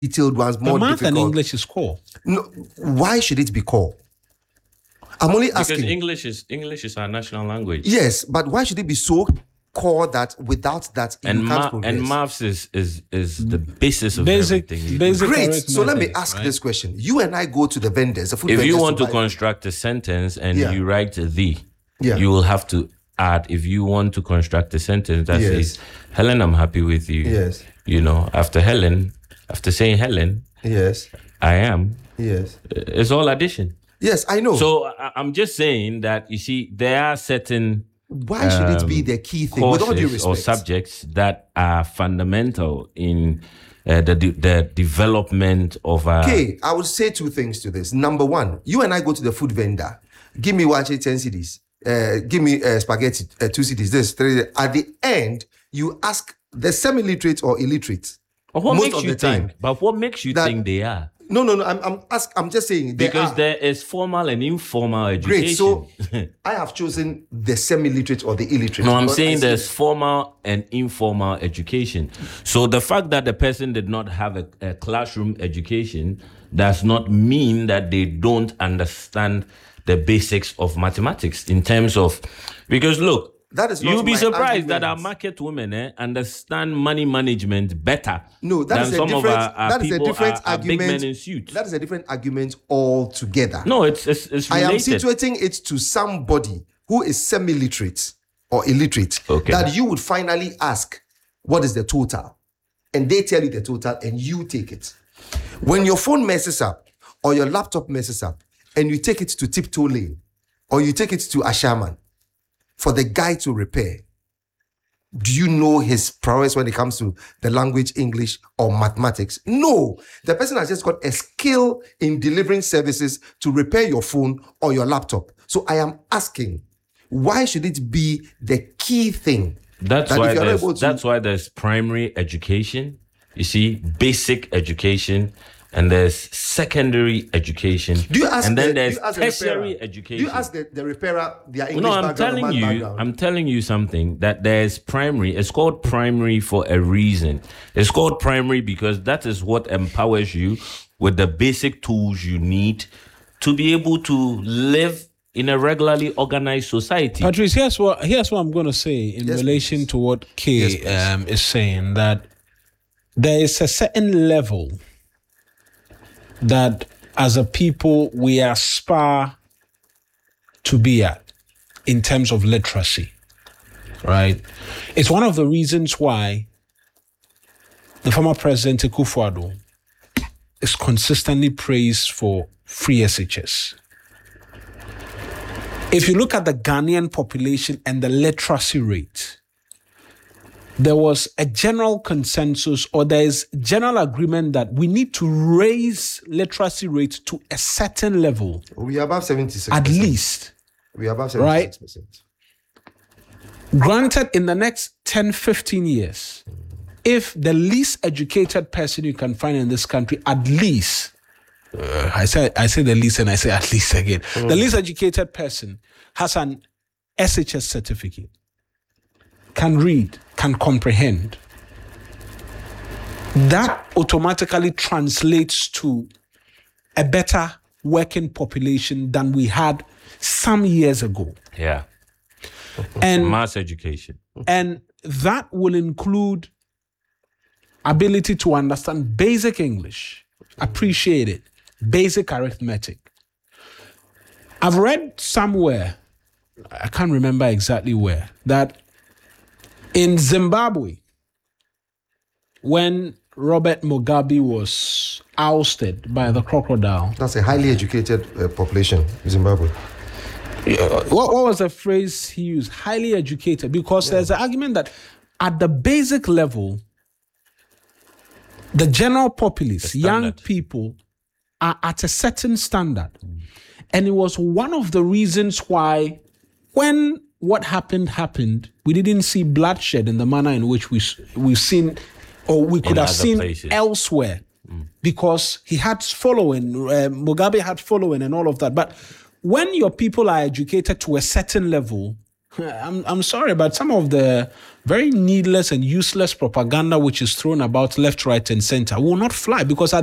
detailed ones, more math difficult. and English is core. No, why should it be core? I'm only asking. Because English is our national language. Yes, but why should it be so core that without that you can't progress? And maths is the basis of Basic everything. Great. So let me ask this question. You and I go to the vendors. If you want to construct a sentence and you write the, you will have to add, if you want to construct a sentence that says, Helen, I'm happy with you. Yes. You know, after saying Helen, yes, I am. Yes. It's all addition. Yes, I know. So I'm just saying that, you see, there are certain... Why should it be the key thing? With all due respect, or subjects that are fundamental in the development of... Okay, I would say two things to this. Number one, you and I go to the food vendor. Give me 10 cedis. Give me spaghetti, 2 cedis. This 3. At the end, you ask the semi-literate or illiterate. What makes you think? But what makes you think they are? No. I'm just saying because there is formal and informal education. Great. So I have chosen the semi-literate or the illiterate. No, I'm saying there's formal and informal education. So the fact that the person did not have a classroom education does not mean that they don't understand the basics of mathematics in terms of, because look, that is you'll be surprised that our market women understand money management better. No, that is a different argument. Big men in suits. That is a different argument altogether. No, it's related. I am situating it to somebody who is semi-literate or illiterate, that you would finally ask, what is the total? And they tell you the total and you take it. When your phone messes up or your laptop messes up and you take it to Tiptoe Lane or you take it to Ashaman for the guy to repair, do you know his prowess when it comes to the language, English or mathematics? No. The person has just got a skill in delivering services to repair your phone or your laptop. So I am asking, why should it be the key thing? That's why there's primary education, you see, basic education, and there's secondary education. There's tertiary education. Do you ask the repairer their English background? I'm telling you something, that there's primary. It's called primary for a reason. It's called primary because that is what empowers you with the basic tools you need to be able to live in a regularly organized society. Patrice, here's what I'm going to say in relation to what Kay is saying, that there is a certain level that as a people we aspire to be at in terms of literacy, right? It's one of the reasons why the former President Akufo-Addo is consistently praised for free SHS. If you look at the Ghanaian population and the literacy rate, there was a general consensus, or there is general agreement, that we need to raise literacy rate to a certain level. We are above 76%. At least. We are above 76%. Right? Granted, in the next 10, 15 years, if the least educated person you can find in this country, at least, I say the least and I say at least again, the least educated person has an SHS certificate, can read, can comprehend, that automatically translates to a better working population than we had some years ago. Yeah. And mass education. And that will include ability to understand basic English, appreciate it, basic arithmetic. I've read somewhere, I can't remember exactly where, that in Zimbabwe, when Robert Mugabe was ousted by the crocodile. That's a highly educated population, Zimbabwe. What was the phrase he used? Highly educated, because there's an argument that at the basic level, the general populace, young people, are at a certain standard. And it was one of the reasons why, when what happened, we didn't see bloodshed in the manner in which we've seen, or we could have seen places elsewhere, because he had following, Mugabe had following and all of that. But when your people are educated to a certain level, I'm sorry, but some of the very needless and useless propaganda which is thrown about left, right, and center will not fly, because at